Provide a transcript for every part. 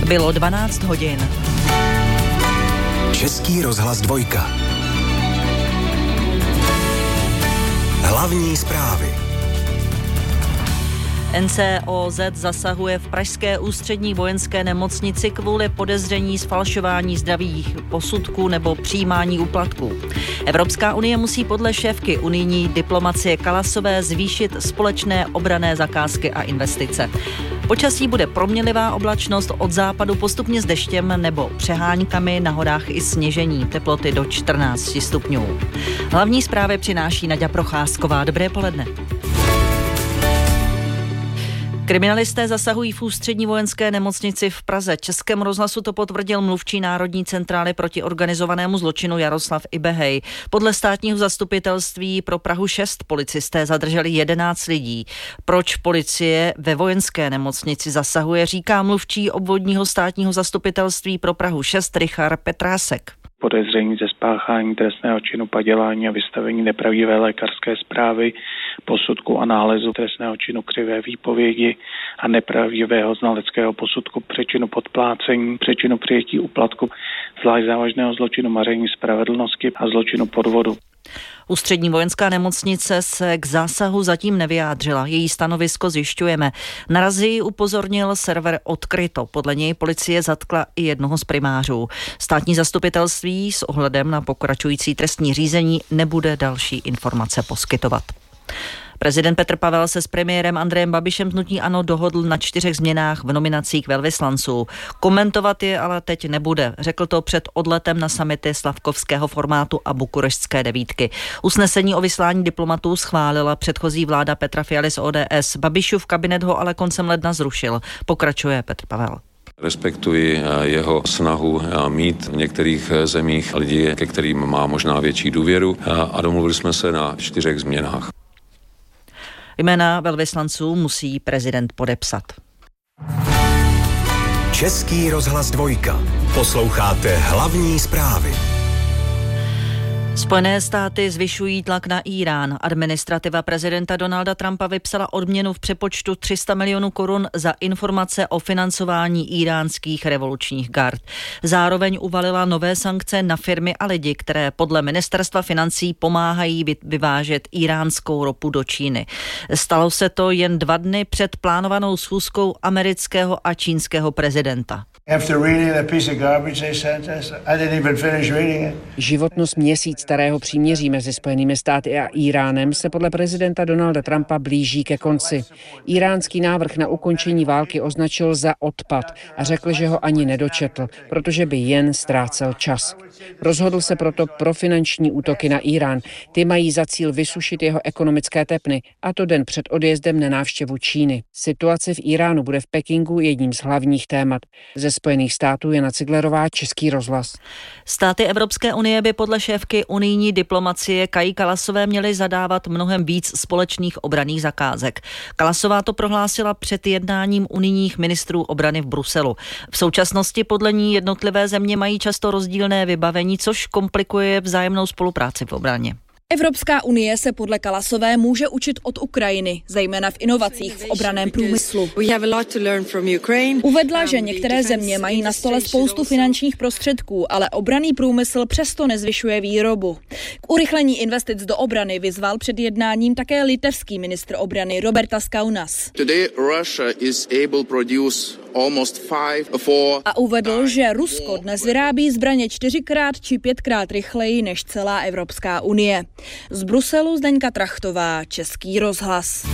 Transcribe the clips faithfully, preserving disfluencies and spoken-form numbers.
Bylo dvanáct hodin. Český rozhlas dvojka. Hlavní zprávy. N C O Z zasahuje v pražské ústřední vojenské nemocnici kvůli podezření z falšování zdravých posudků nebo přijímání úplatků. Evropská unie musí podle šéfky unijní diplomacie Kalasové zvýšit společné obranné zakázky a investice. Počasí bude proměnlivá oblačnost, od západu postupně s deštěm nebo přeháňkami, na horách i sněžení, teploty do čtrnáct stupňů. Hlavní zprávy přináší Naďa Procházková. Dobré poledne. Kriminalisté zasahují v ústřední vojenské nemocnici v Praze. Českému rozhlasu to potvrdil mluvčí Národní centrály proti organizovanému zločinu Jaroslav Ibehej. Podle státního zastupitelství pro Prahu šest policisté zadrželi jedenáct lidí. Proč policie ve vojenské nemocnici zasahuje, říká mluvčí obvodního státního zastupitelství pro Prahu šest Richard Petrásek. Podezření ze spáchání trestného činu padělání a vystavení nepravdivé lékařské zprávy, posudku a nálezu trestného činu křivé výpovědi a nepravdivého znaleckého posudku, přečinu podplácení, přečinu přijetí úplatku, zvlášť závažného zločinu maření spravedlnosti a zločinu podvodu. Ústřední vojenská nemocnice se k zásahu zatím nevyjádřila. Její stanovisko zjišťujeme. Na razii upozornil server Odkryto. Podle něj policie zatkla i jednoho z primářů. Státní zastupitelství s ohledem na pokračující trestní řízení nebude další informace poskytovat. Prezident Petr Pavel se s premiérem Andrejem Babišem z hnutí ANO dohodl na čtyřech změnách v nominacích velvyslanců. Komentovat je ale teď nebude. Řekl to před odletem na summity slavkovského formátu a bukurešťské devítky. Usnesení o vyslání diplomatů schválila předchozí vláda Petra Fialy z O D S. Babišův kabinet ho ale koncem ledna zrušil. Pokračuje Petr Pavel. Respektuji jeho snahu mít v některých zemích lidi, ke kterým má možná větší důvěru, a domluvili jsme se na čtyřech změnách. Jména velvyslanců musí prezident podepsat. Český rozhlas dvojka. Posloucháte hlavní zprávy. Spojené státy zvyšují tlak na Írán. Administrativa prezidenta Donalda Trumpa vypsala odměnu v přepočtu tři sta milionů korun za informace o financování íránských revolučních gard. Zároveň uvalila nové sankce na firmy a lidi, které podle ministerstva financí pomáhají vyvážet íránskou ropu do Číny. Stalo se to jen dva dny před plánovanou schůzkou amerického a čínského prezidenta. Životnost měsíc starého příměří mezi Spojenými státy a Íránem se podle prezidenta Donalda Trumpa blíží ke konci. Íránský návrh na ukončení války označil za odpad a řekl, že ho ani nedočetl, protože by jen ztrácel čas. Rozhodl se proto pro finanční útoky na Írán. Ty mají za cíl vysušit jeho ekonomické tepny, a to den před odjezdem na návštěvu Číny. Situace v Íránu bude v Pekingu jedním z hlavních témat. Ze Spojených států Jana Ciglerová, Český rozhlas. Státy Evropské unie by podle šéfky unijní diplomacie Kaji Kalasové měly zadávat mnohem víc společných obranných zakázek. Kalasová to prohlásila před jednáním unijních ministrů obrany v Bruselu. V současnosti podle ní jednotlivé země mají často rozdílné vybavení, což komplikuje vzájemnou spolupráci v obraně. Evropská unie se podle Kalasové může učit od Ukrajiny, zejména v inovacích v obranném průmyslu. Uvedla, že některé země mají na stole spoustu finančních prostředků, ale obranný průmysl přesto nezvyšuje výrobu. K urychlení investic do obrany vyzval před jednáním také litevský ministr obrany Robertas Kaunas. A uvedl, že Rusko dnes vyrábí zbraně čtyřikrát či pětkrát rychleji než celá Evropská unie. Z Bruselu Zdeňka Trachtová, Český rozhlas.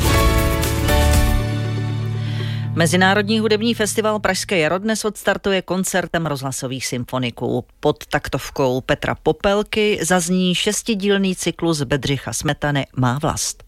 Mezinárodní hudební festival Pražské jaro dnes odstartuje koncertem rozhlasových symfoniků. Pod taktovkou Petra Popelky zazní šestidílný cyklus Bedřicha Smetany Má vlast.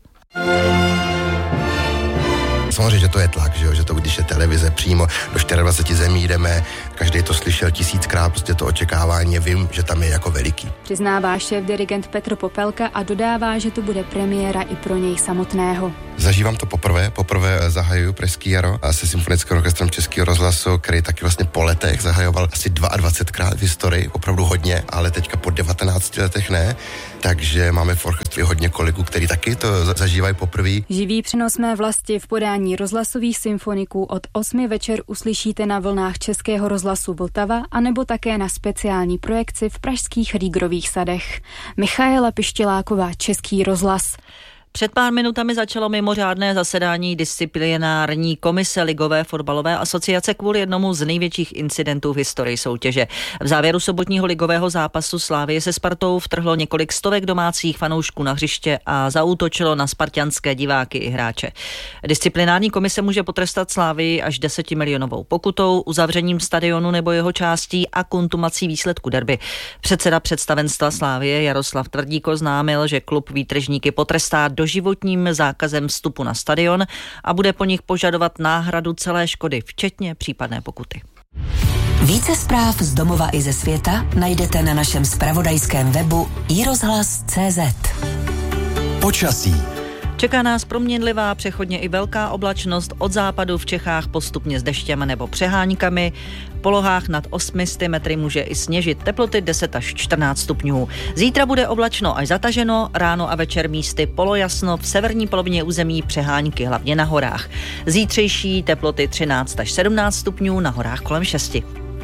Samozřejmě, že to je tlak, že, jo? Že to, když je televize přímo do dvacet čtyři zemí jdeme, každý to slyšel tisíckrát, prostě to očekávání, vím, že tam je jako veliký. Přiznává šéf dirigent Petr Popelka a dodává, že to bude premiéra i pro něj samotného. Zažívám to poprvé, poprvé zahajuju Pražský jaro a se symfonickým orchestrem Českého rozhlasu, který taky vlastně po letech zahajoval asi dvacetkrát v historii, opravdu hodně, ale teďka po devatenácti letech ne, takže máme v orchestru hodně kolegů, který taky to zažívají poprvé. Živý přenos Mé vlasti v podání rozhlasových symfoniků od Od osmi večer uslyšíte na vlnách Českého rozhlasu Vltava anebo také na speciální projekci v pražských Rýgrových sadech. Michaela Pištěláková, Český rozhlas. Před pár minutami začalo mimořádné zasedání disciplinární komise Ligové fotbalové asociace kvůli jednomu z největších incidentů v historii soutěže. V závěru sobotního ligového zápasu Slavie se Spartou vtrhlo několik stovek domácích fanoušků na hřiště a zaútočilo na spartanské diváky i hráče. Disciplinární komise může potrestat Slavii až desetimilionovou pokutou, uzavřením stadionu nebo jeho částí a kontumací výsledku derby. Předseda představenstva Slavie Jaroslav Tvrdík oznámil, že klub výtržníky potrestá doživotním zákazem vstupu na stadion a bude po nich požadovat náhradu celé škody, včetně případné pokuty. Více zpráv z domova i ze světa najdete na našem zpravodajském webu i rozhlas tečka cé zet. Počasí. Čeká nás proměnlivá, přechodně i velká oblačnost, od západu v Čechách postupně s deštěm nebo přeháňkami. V polohách nad osmi sty metry může i sněžit, teploty deset až čtrnáct stupňů. Zítra bude oblačno až zataženo, ráno a večer místy polojasno, v severní polovině území přeháňky, hlavně na horách. Zítřejší teploty třináct až sedmnáct stupňů, na horách kolem šesti.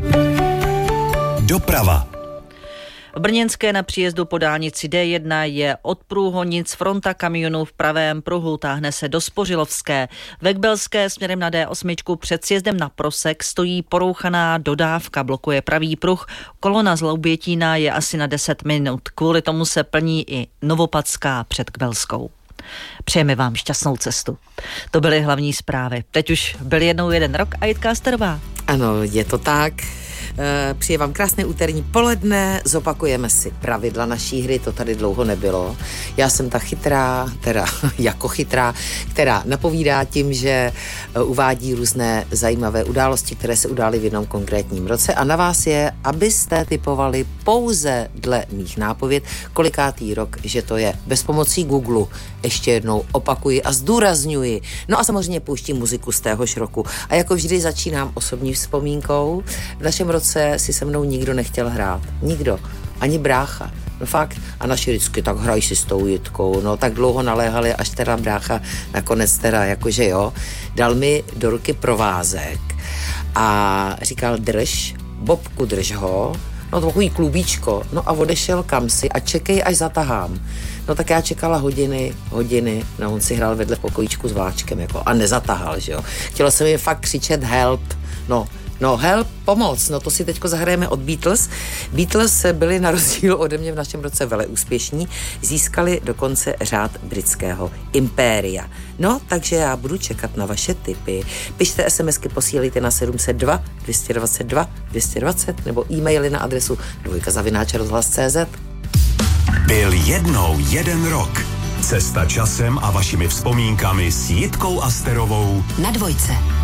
Doprava. V Brněnské na příjezdu po dálnici D jedna je od Průhonic fronta kamionů v pravém pruhu, táhne se do Spořilovské. Ve Kbelské směrem na D osm před sjezdem na Prosek stojí porouchaná dodávka, blokuje pravý pruh. Kolona z Loubětína je asi na deset minut. Kvůli tomu se plní i Novopadská před Kbelskou. Přejeme vám šťastnou cestu. To byly hlavní zprávy. Teď už byl jednou jeden rok a Jitka Asterová. Ano, je to tak. Přeji vám krásné úterní poledne, zopakujeme si pravidla naší hry, to tady dlouho nebylo. Já jsem ta chytrá, teda jako chytrá, která napovídá tím, že uvádí různé zajímavé události, které se udály v jednom konkrétním roce a na vás je, abyste typovali pouze dle mých nápověd, kolikátý rok, že to je. Bez pomocí Google, ještě jednou opakuji a zdůrazňuji. No a samozřejmě pouštím muziku z téhož roku. A jako vždy začínám osobní vzpomínkou. V našem roce si se mnou nikdo nechtěl hrát. Nikdo. Ani brácha. No fakt. A naši vždycky, tak hraj si s tou Jitkou. No tak dlouho naléhali, až teda brácha nakonec teda, jakože jo, dal mi do ruky provázek a říkal drž, Bobku, drž ho. No takový klubíčko. No a odešel kam si a čekej, až zatahám. No tak já čekala hodiny, hodiny, no on si hrál vedle v pokojíčku s vláčkem, jako, a nezatahal, že jo. Chtěla jsem mi fakt křičet help, no, no help, pomoc, no to si teďko zahrajeme od Beatles. Beatles byli na rozdíl ode mě v našem roce vele úspěšní, získali dokonce řád britského impéria. No, takže já budu čekat na vaše tipy. Pište SMSky, posílejte na sedm set dva, dvě dvacet dva, dvě dvacet nebo e-maily na adresu dvojka zavináč rozhlas tečka cé zet. Byl jednou jeden rok. Cesta časem a vašimi vzpomínkami s Jitkou Asterovou na dvojce.